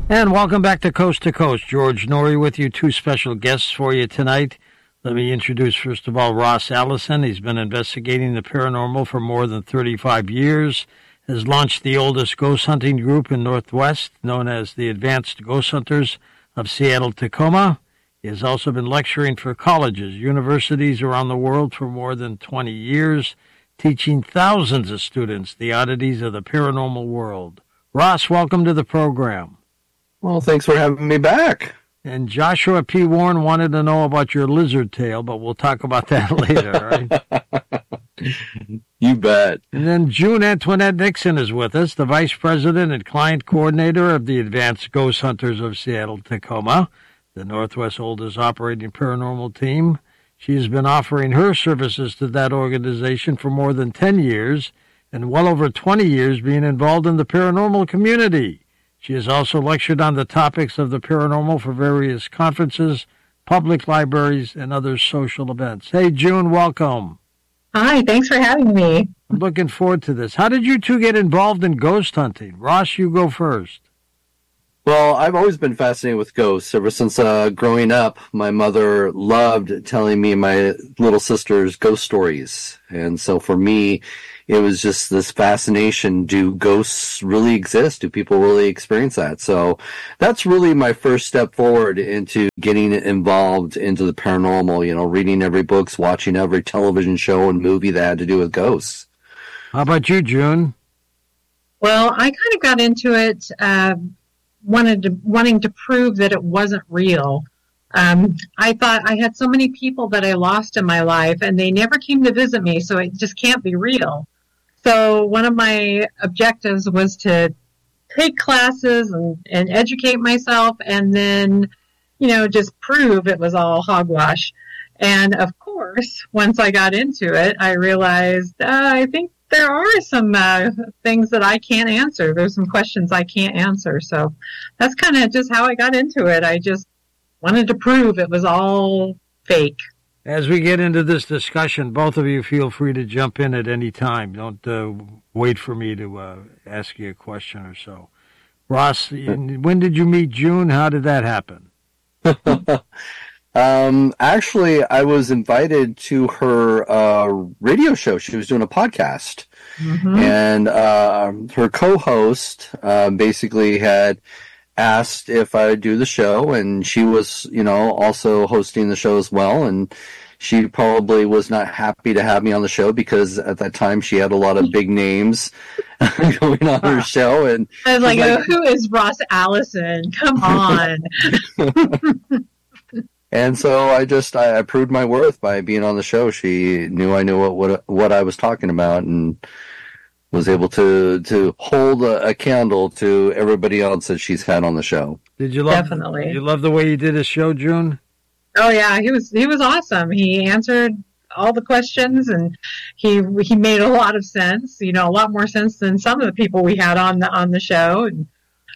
And welcome back to Coast. George Norrie with you. Two special guests for you tonight. Let me introduce, first of all, Ross Allison. He's been investigating the paranormal for more than 35 years, has launched the oldest ghost hunting group in Northwest, known as the Advanced Ghost Hunters of Seattle-Tacoma. He has also been lecturing for colleges, universities around the world for more than 20 years, teaching thousands of students the oddities of the paranormal world. Ross, welcome to the program. Well, thanks for having me back. And Joshua P. Warren wanted to know about your lizard tail, but we'll talk about that later, right? You bet. And then June Antoinette Nixon is with us, the Vice President and Client Coordinator of the Advanced Ghost Hunters of Seattle-Tacoma, the Northwest's oldest operating paranormal team. She has been offering her services to that organization for more than 10 years and well over 20 years being involved in the paranormal community. She has also lectured on the topics of the paranormal for various conferences, public libraries, and other social events. Hey, June, welcome. Hi, thanks for having me. I'm looking forward to this. How did you two get involved in ghost hunting? Ross, you go first. Well, I've always been fascinated with ghosts. Ever since growing up, my mother loved telling me and my little sister's ghost stories. And so for me, it was just this fascination. Do ghosts really exist? Do people really experience that? So that's really my first step forward into getting involved into the paranormal, reading every books, watching every television show and movie that had to do with ghosts. How about you, June? Well, I kind of got into it wanting to prove that it wasn't real. I thought I had so many people that I lost in my life, and they never came to visit me, so it just can't be real. So one of my objectives was to take classes and educate myself, and then, just prove it was all hogwash. And of course, once I got into it, I realized I think there are some things that I can't answer. There's some questions I can't answer. So that's kind of just how I got into it. I just wanted to prove it was all fake. As we get into this discussion, both of you feel free to jump in at any time. Don't wait for me to ask you a question or so. Ross, when did you meet June? How did that happen? Actually, I was invited to her radio show. She was doing a podcast. Mm-hmm. And her co-host basically had asked if I would do the show, and she was, also hosting the show as well. And she probably was not happy to have me on the show because at that time she had a lot of big names going on her show. And I was like, who is Ross Allison? Come on. And so I proved my worth by being on the show. She knew I knew what I was talking about, and was able to hold a candle to everybody else that she's had on the show. Definitely. Did you love the way you did his show, June? Oh yeah, he was awesome. He answered all the questions, and he made a lot of sense. A lot more sense than some of the people we had on the show. And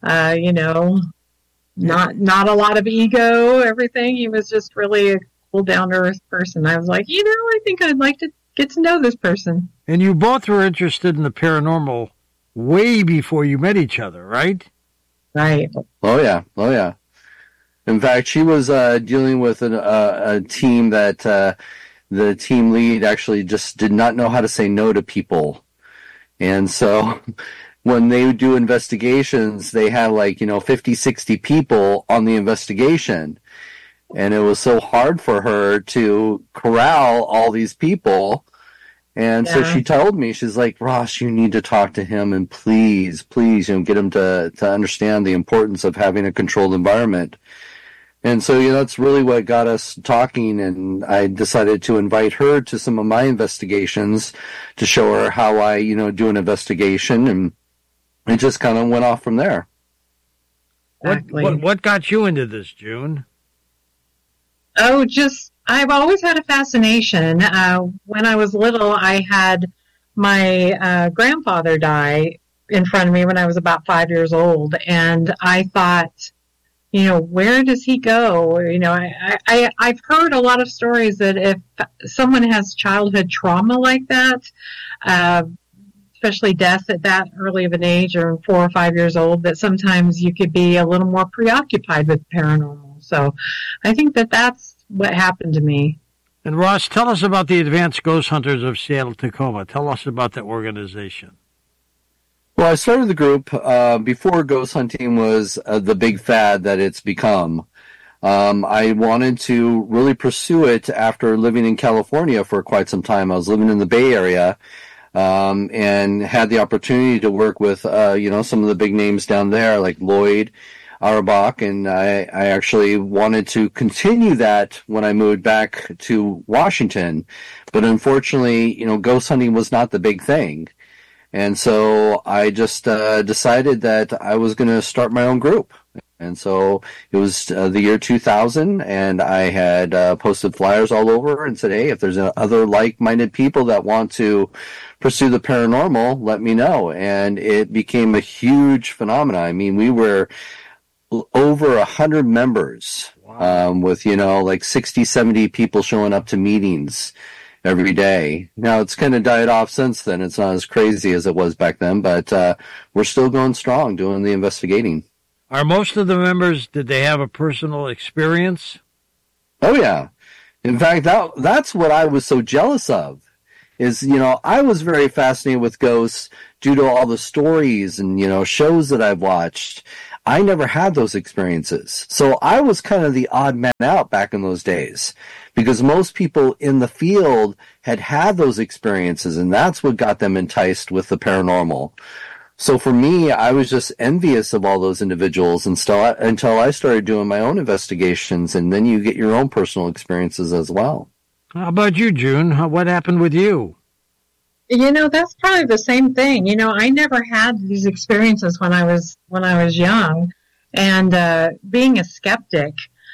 not a lot of ego. Everything. He was just really a cool, down to earth person. I was like, I think I'd like to get to know this person. And you both were interested in the paranormal way before you met each other, right? Right. Oh yeah. In fact, she was dealing with a team that the team lead actually just did not know how to say no to people. And so when they would do investigations, they had 50, 60 people on the investigation. And it was so hard for her to corral all these people. And so she told me, she's like, Ross, you need to talk to him, and please, get him to understand the importance of having a controlled environment. And so, that's really what got us talking, and I decided to invite her to some of my investigations to show her how I, do an investigation, and it just kind of went off from there. Exactly. What got you into this, June? Oh, I've always had a fascination. When I was little, I had my grandfather die in front of me when I was about 5 years old, and I thought, where does he go? I've heard a lot of stories that if someone has childhood trauma like that, especially death at that early of an age or 4 or 5 years old, that sometimes you could be a little more preoccupied with paranormal. So I think that that's what happened to me. And Ross, tell us about the Advanced Ghost Hunters of Seattle, Tacoma. Tell us about that organization. Well, I started the group before ghost hunting was the big fad that it's become. I wanted to really pursue it after living in California for quite some time. I was living in the Bay Area, and had the opportunity to work with, some of the big names down there, like Lloyd Auerbach, and I actually wanted to continue that when I moved back to Washington. But unfortunately, ghost hunting was not the big thing. And so I just decided that I was going to start my own group. And so it was the year 2000, and I had posted flyers all over and said, hey, if there's other like-minded people that want to pursue the paranormal, let me know. And it became a huge phenomenon. I mean, we were over 100 members. Wow. With, like 60, 70 people showing up to meetings every day. Now, it's kind of died off since then. It's not as crazy as it was back then, but we're still going strong doing the investigating. Are most of the members, did they have a personal experience? Oh, yeah. In fact, that's what I was so jealous of. Is, I was very fascinated with ghosts due to all the stories and, shows that I've watched. I never had those experiences. So I was kind of the odd man out back in those days, because most people in the field had those experiences, and that's what got them enticed with the paranormal. So for me, I was just envious of all those individuals until I started doing my own investigations, and then you get your own personal experiences as well. How about you, June? What happened with you? That's probably the same thing. I never had these experiences when I was young, and being a skeptic,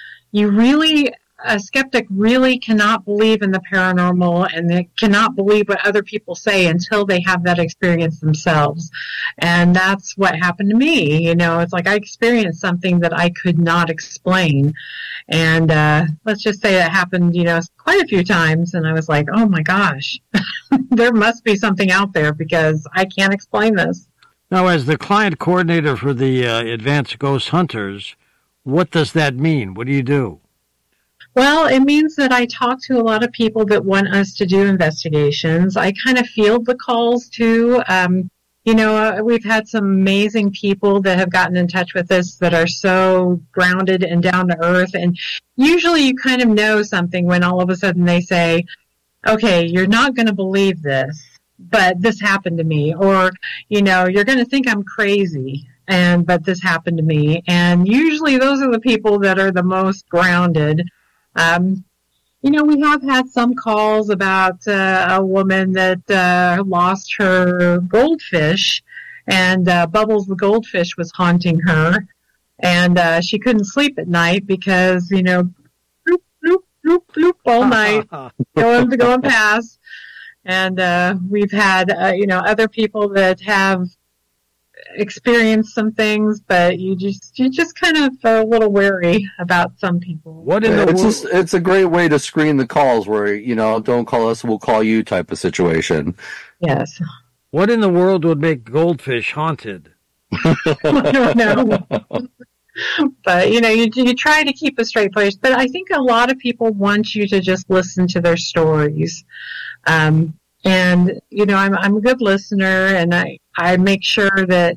a skeptic really cannot believe in the paranormal, and they cannot believe what other people say until they have that experience themselves. And that's what happened to me. It's like I experienced something that I could not explain. And let's just say it happened, quite a few times. And I was like, oh my gosh, there must be something out there because I can't explain this. Now, as the client coordinator for the Advanced Ghost Hunters, what does that mean? What do you do? Well, it means that I talk to a lot of people that want us to do investigations. I kind of field the calls too. We've had some amazing people that have gotten in touch with us that are so grounded and down to earth. And usually you kind of know something when all of a sudden they say, okay, you're not going to believe this, but this happened to me. Or, you're going to think I'm crazy, but this happened to me. And usually those are the people that are the most grounded. We have had some calls about a woman that lost her goldfish, and Bubbles the goldfish was haunting her, and she couldn't sleep at night because, bloop, bloop, bloop, bloop all night, going past. And we've had, other people that have experienced some things, but you just kind of are a little wary about some people. It's a great way to screen the calls where, don't call us, we'll call you type of situation. Yes. What in the world would make goldfish haunted? I don't know. But, you try to keep a straight face. But I think a lot of people want you to just listen to their stories. And, I'm a good listener, and I make sure that,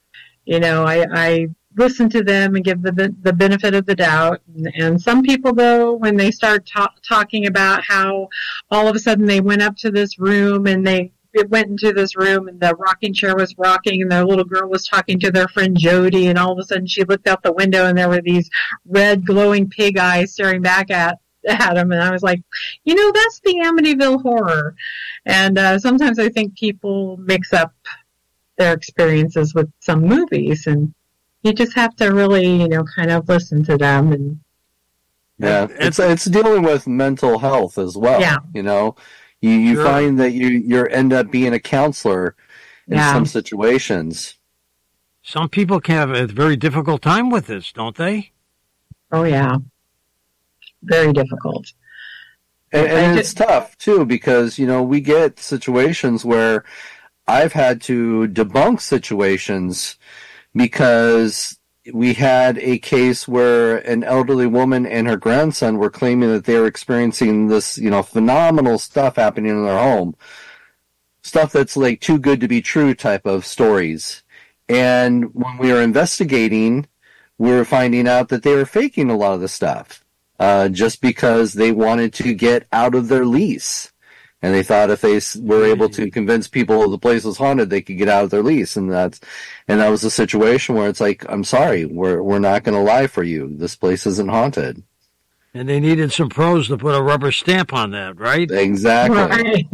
I listen to them and give the benefit of the doubt. And some people, though, when they start talking about how all of a sudden they went up to this room and they went into this room and the rocking chair was rocking and their little girl was talking to their friend Jody, and all of a sudden she looked out the window and there were these red glowing pig eyes staring back at them. And I was like, that's the Amityville Horror. And sometimes I think people mix up their experiences with some movies, and you just have to really, kind of listen to them. And yeah, it's dealing with mental health as well. Yeah. You find that you end up being a counselor in some situations. Some people can have a very difficult time with this, don't they? Oh, yeah. Very difficult. And it's tough, too, because, we get situations where I've had to debunk situations because we had a case where an elderly woman and her grandson were claiming that they were experiencing this, phenomenal stuff happening in their home. Stuff that's like too good to be true type of stories. And when we were investigating, we were finding out that they were faking a lot of the stuff, just because they wanted to get out of their lease. And they thought if they were able to convince people the place was haunted, they could get out of their lease. And that was a situation where it's like, I'm sorry, we're not going to lie for you. This place isn't haunted. And they needed some pros to put a rubber stamp on that, right? Exactly. Right.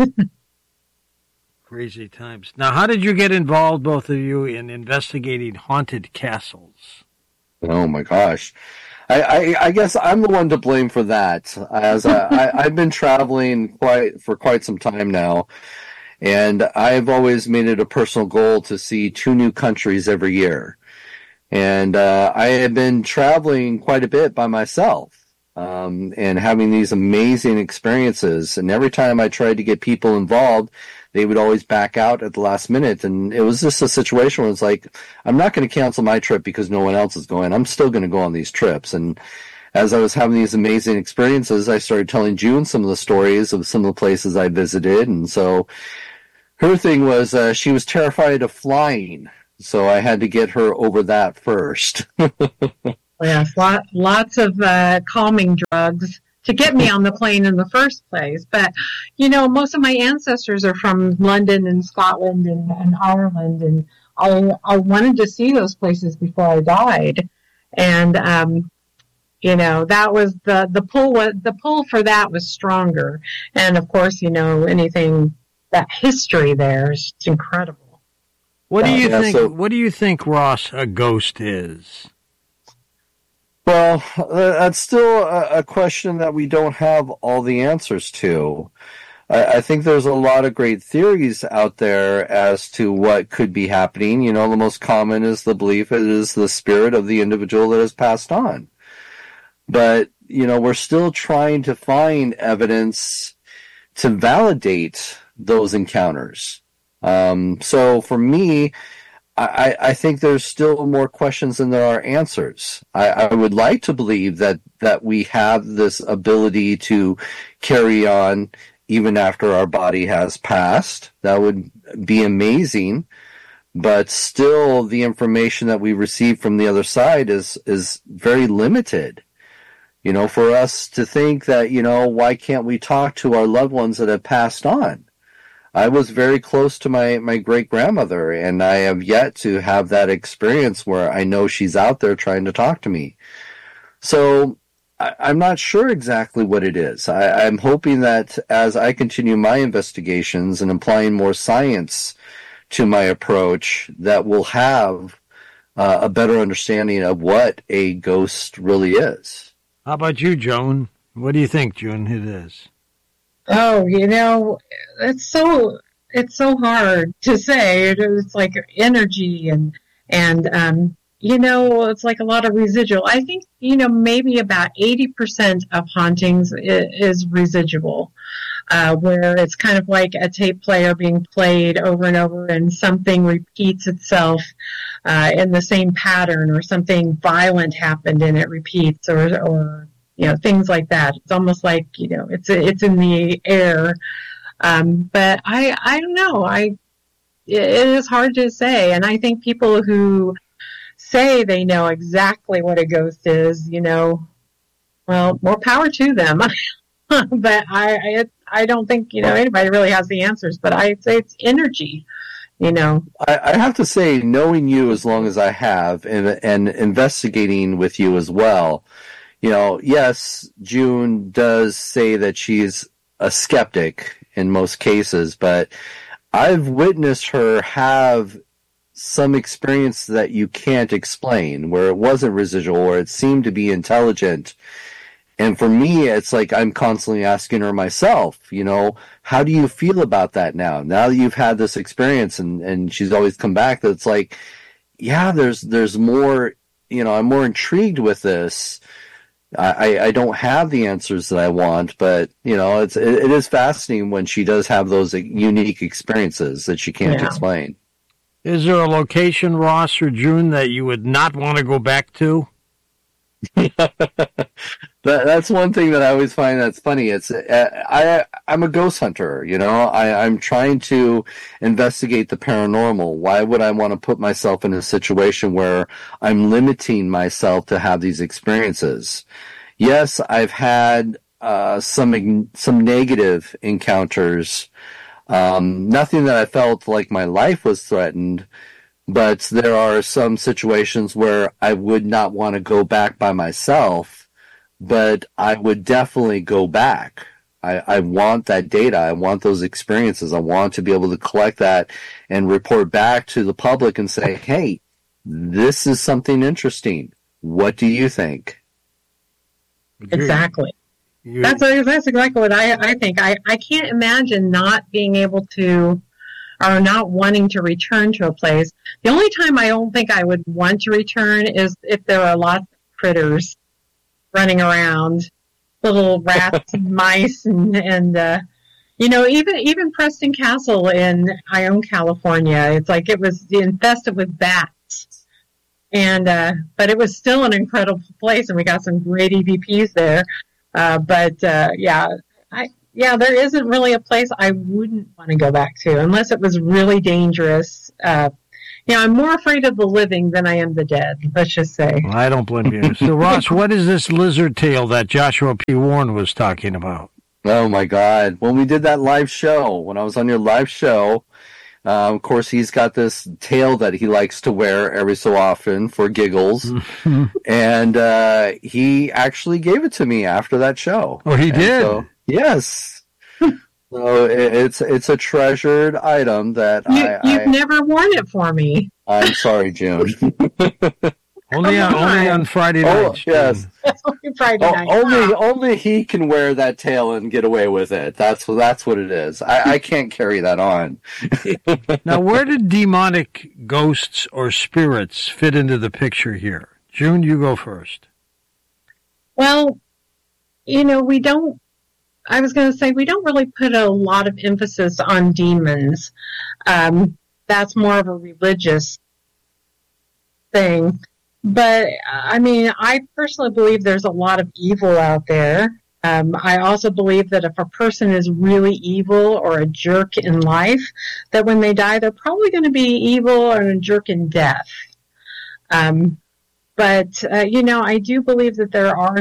Crazy times. Now, how did you get involved, both of you, in investigating haunted castles? Oh my gosh. I guess I'm the one to blame for that, as I've been traveling for quite some time now, and I've always made it a personal goal to see 2 new countries every year. And I have been traveling quite a bit by myself, and having these amazing experiences. And every time I tried to get people involved, they would always back out at the last minute. And it was just a situation where it's like, I'm not going to cancel my trip because no one else is going. I'm still going to go on these trips. And as I was having these amazing experiences, I started telling June some of the stories of some of the places I visited. And so her thing was, she was terrified of flying. So I had to get her over that first. Yes, lots of calming drugs to get me on the plane in the first place. But, most of my ancestors are from London and Scotland and Ireland, and I wanted to see those places before I died. And, that was the pull for that was stronger. And of course, anything, that history there is just incredible. What do you think? What do you think, Ross, a ghost is? Well, that's still a question that we don't have all the answers to. I think there's a lot of great theories out there as to what could be happening. The most common is the belief it is the spirit of the individual that has passed on. But, we're still trying to find evidence to validate those encounters. So for me, I think there's still more questions than there are answers. I would like to believe that we have this ability to carry on even after our body has passed. That would be amazing. But still, the information that we receive from the other side is very limited. For us to think that, why can't we talk to our loved ones that have passed on? I was very close to my great-grandmother, and I have yet to have that experience where I know she's out there trying to talk to me. So I'm not sure exactly what it is. I'm hoping that as I continue my investigations and applying more science to my approach, that we'll have a better understanding of what a ghost really is. How about you, Joan? What do you think, June, it is? Oh, it's so hard to say. It's like energy and it's like a lot of residual. I think, maybe about 80% of hauntings is residual, where it's kind of like a tape player being played over and over and something repeats itself in the same pattern, or something violent happened and it repeats, or things like that. It's almost like, it's in the air. But I don't know. It is hard to say. And I think people who say they know exactly what a ghost is, well, more power to them. But I don't think, anybody really has the answers, but I'd say it's energy. I have to say, knowing you as long as I have, and investigating with you as well, yes, June does say that she's a skeptic in most cases, but I've witnessed her have some experience that you can't explain, where it wasn't residual, or it seemed to be intelligent. And for me, it's like I'm constantly asking her myself, how do you feel about that now? Now that you've had this experience, and she's always come back, that it's like, yeah, there's more, I'm more intrigued with this. I don't have the answers that I want, but it is fascinating when she does have those unique experiences that she can't explain. Is there a location, Ross or June, that you would not want to go back to? That's one thing that I always find that's funny. It's I'm a ghost hunter, I'm trying to investigate the paranormal. Why would I want to put myself in a situation where I'm limiting myself to have these experiences? Yes, I've had some negative encounters. Nothing that I felt like my life was threatened. But there are some situations where I would not want to go back by myself, but I would definitely go back. I want that data. I want those experiences. I want to be able to collect that and report back to the public and say, hey, this is something interesting. What do you think? Exactly. That's exactly what I think. I can't imagine not being able to, or not wanting to return to a place. The only time I don't think I would want to return is if there are lots of critters running around, little rats and mice and even Preston Castle in Ione, California. It's like it was infested with bats. And but it was still an incredible place, and we got some great EVPs there. There isn't really a place I wouldn't want to go back to unless it was really dangerous. I'm more afraid of the living than I am the dead, let's just say. Well, I don't blame you. So, Ross, what is this lizard tail that Joshua P. Warren was talking about? Oh, my God. When we did that live show, when I was on your live show, of course, he's got this tail that he likes to wear every so often for giggles. And he actually gave it to me after that show. Oh, he did? So, yes. So it's a treasured item that you've never worn it for me. I'm sorry, June. only on Friday nights. Oh, yes. Only Friday night. Only he can wear that tail and get away with it. That's what it is. I can't carry that on. Now, where did demonic ghosts or spirits fit into the picture here? June, you go first. Well, we don't. I was going to say we don't really put a lot of emphasis on demons. That's more of a religious thing. But, I personally believe there's a lot of evil out there. I also believe that if a person is really evil or a jerk in life, that when they die, they're probably going to be evil or a jerk in death. I do believe that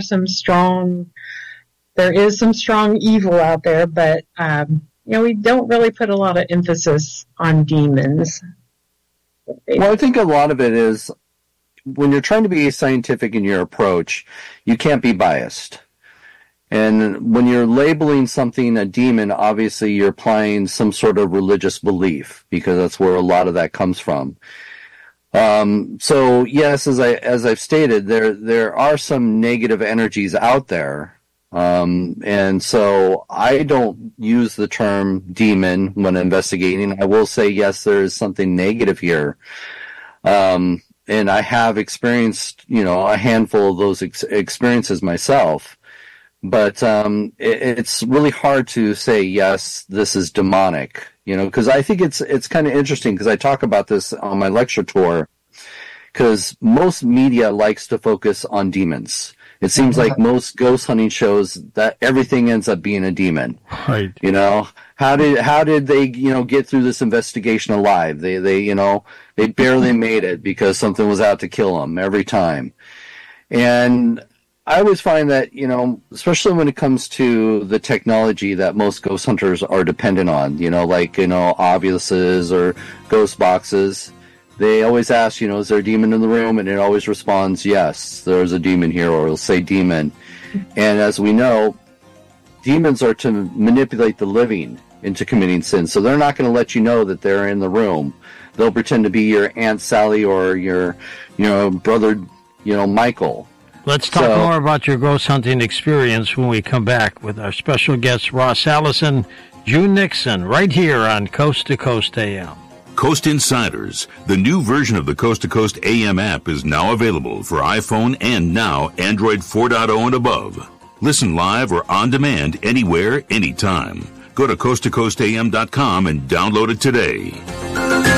there is some strong evil out there, but, we don't really put a lot of emphasis on demons. Well, I think a lot of it is when you're trying to be scientific in your approach, you can't be biased. And when you're labeling something a demon, obviously you're applying some sort of religious belief, because that's where a lot of that comes from. So yes, as I've stated, there are some negative energies out there. And so I don't use the term demon when investigating. I will say, yes, there is something negative here. And I have experienced, a handful of those experiences myself. But it's really hard to say, yes, this is demonic, because I think it's kind of interesting, because I talk about this on my lecture tour, because most media likes to focus on demons. It seems like most ghost hunting shows that everything ends up being a demon. Right. How did they, get through this investigation alive? They barely made it because something was out to kill them every time. And I always find that, especially when it comes to the technology that most ghost hunters are dependent on, Ovuluses or ghost boxes, they always ask, is there a demon in the room? And it always responds, yes, there's a demon here, or it'll say demon. And as we know, demons are to manipulate the living into committing sin. So they're not going to let you know that they're in the room. They'll pretend to be your Aunt Sally or your, brother, Michael. Let's talk more about your ghost hunting experience when we come back with our special guests, Ross Allison, June Nixon, right here on Coast to Coast AM. Coast Insiders, the new version of the Coast to Coast AM app, is now available for iPhone and now Android 4.0 and above. Listen live or on demand anywhere, anytime. Go to coasttocoastam.com and download it today.